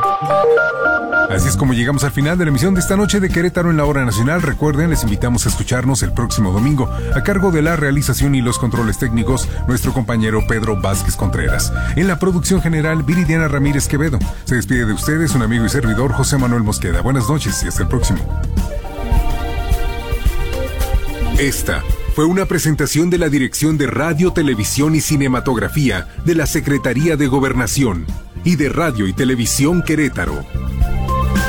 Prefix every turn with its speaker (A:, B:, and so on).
A: Así es como llegamos al final de la emisión de esta noche de Querétaro en la Hora Nacional. Recuerden, les invitamos a escucharnos el próximo domingo, a cargo de la realización y los controles técnicos, nuestro compañero Pedro Vázquez Contreras. En la producción general, Viridiana Ramírez Quevedo. Se despide de ustedes un amigo y servidor, José Manuel Mosqueda. Buenas noches y hasta el próximo. Esta fue una presentación de la Dirección de Radio, Televisión y Cinematografía de la Secretaría de Gobernación y de Radio y Televisión Querétaro.